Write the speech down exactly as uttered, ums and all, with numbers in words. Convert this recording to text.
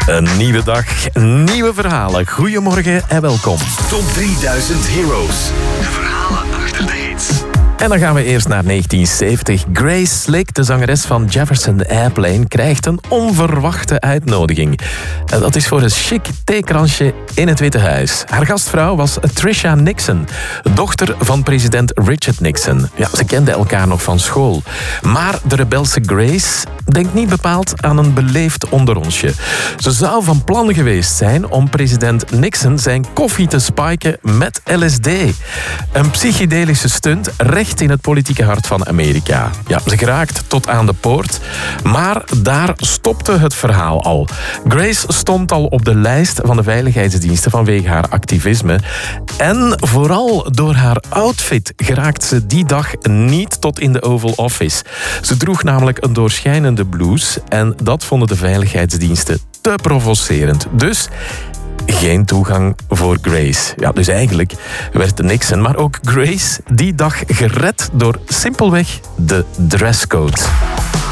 Een nieuwe dag, nieuwe verhalen. Goedemorgen en welkom. Top drieduizend Heroes. De verhalen achter de hits. En dan gaan we eerst naar negentien zeventig. Grace Slick, de zangeres van Jefferson Airplane, krijgt een onverwachte uitnodiging. En dat is voor een chic theekransje in het Witte Huis. Haar gastvrouw was Tricia Nixon, dochter van president Richard Nixon. Ja, ze kenden elkaar nog van school. Maar de rebelse Grace denkt niet bepaald aan een beleefd onderonsje. Ze zou van plan geweest zijn om president Nixon zijn koffie te spiken met L S D. Een psychedelische stunt recht in het politieke hart van Amerika. Ja, ze geraakt tot aan de poort, maar daar stopte het verhaal al. Grace stond al op de lijst van de veiligheidsdiensten vanwege haar activisme. En vooral door haar outfit geraakt ze die dag niet tot in de Oval Office. Ze droeg namelijk een doorschijnende blouse en dat vonden de veiligheidsdiensten te provocerend. Dus geen toegang voor Grace. Ja, dus eigenlijk werd Nixon, maar ook Grace, die dag gered door simpelweg de dresscode.